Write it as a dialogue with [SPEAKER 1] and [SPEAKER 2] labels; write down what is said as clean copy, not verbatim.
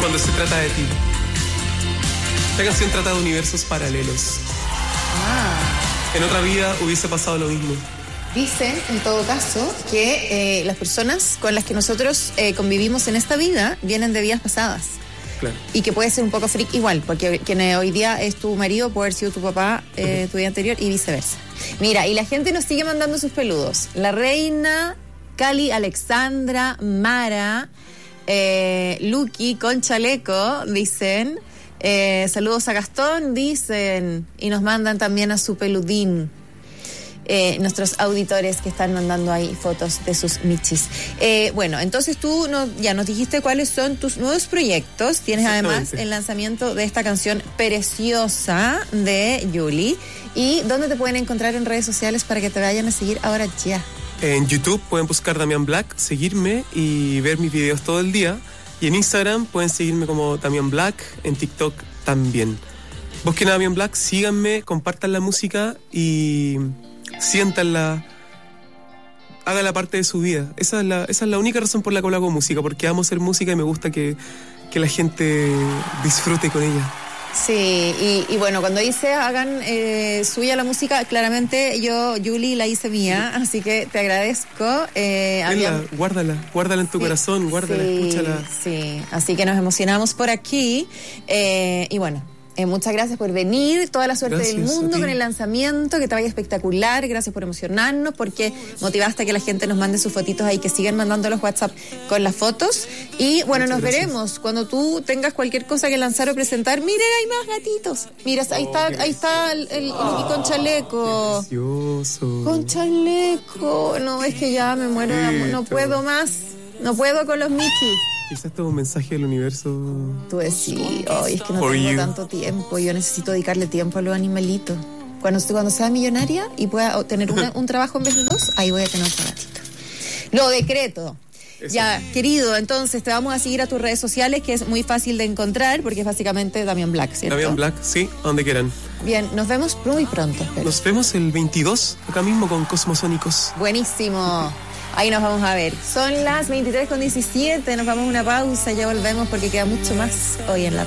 [SPEAKER 1] cuando se trata de ti. Esta canción trata de universos paralelos. En otra vida hubiese pasado lo mismo.
[SPEAKER 2] Dicen, en todo caso, que las personas con las que nosotros convivimos en esta vida vienen de vidas pasadas.
[SPEAKER 1] Claro.
[SPEAKER 2] Y que puede ser un poco freak igual, porque quien hoy día es tu marido puede haber sido tu papá tu vida anterior y viceversa. Mira, y la gente nos sigue mandando sus peludos. La Reina, Cali, Alexandra, Mara, Lucky, con chaleco, dicen. Saludos a Gastón, dicen. Y nos mandan también a su peludín. Nuestros auditores que están mandando ahí fotos de sus michis. Bueno, entonces tú ya nos dijiste cuáles son tus nuevos proyectos. Tienes además el lanzamiento de esta canción preciosa de Yuli. ¿Y dónde te pueden encontrar en redes sociales para que te vayan a seguir ahora ya?
[SPEAKER 1] En YouTube pueden buscar Damián Black, seguirme y ver mis videos todo el día. Y en Instagram pueden seguirme como Damián Black, en TikTok también. Busquen a Damián Black, síganme, compartan la música y siéntanla, háganla parte de su vida. Esa es la única razón por la que hago música, porque amo hacer música y me gusta que la gente disfrute con ella.
[SPEAKER 2] Sí, y bueno, cuando dice hagan suya la música, claramente yo, Yuli, la hice mía, así que te agradezco.
[SPEAKER 1] Guárdala en tu corazón, guárdala, escúchala.
[SPEAKER 2] Sí, así que nos emocionamos por aquí y bueno. Muchas gracias por venir, toda la suerte del mundo con el lanzamiento, que te vaya espectacular, gracias por emocionarnos, porque motivaste a que la gente nos mande sus fotitos ahí, que sigan mandando los WhatsApp con las fotos, y bueno, nos veremos cuando tú tengas cualquier cosa que lanzar o presentar. Miren, hay más gatitos, mira, ahí está el Lucky con chaleco.
[SPEAKER 1] Precioso.
[SPEAKER 2] Con chaleco, no, es que ya me muero de amor, no puedo más, no puedo con los michis.
[SPEAKER 1] Quizás esto es un mensaje del universo.
[SPEAKER 2] Tú decís, es que no tengo tanto tiempo, yo necesito dedicarle tiempo a los animalitos. Cuando sea millonaria y pueda tener un trabajo en vez de dos, ahí voy a tener otro gatito. Lo decreto. Eso. Ya, querido, entonces te vamos a seguir a tus redes sociales, que es muy fácil de encontrar, porque es básicamente Damián Black, ¿cierto?
[SPEAKER 1] Damián Black, sí, donde quieran.
[SPEAKER 2] Bien, nos vemos muy pronto, espero.
[SPEAKER 1] Nos vemos el 22, acá mismo con Cosmosónicos.
[SPEAKER 2] Buenísimo. Ahí nos vamos a ver. Son las 23:17, nos vamos a una pausa, ya volvemos porque queda mucho más hoy en la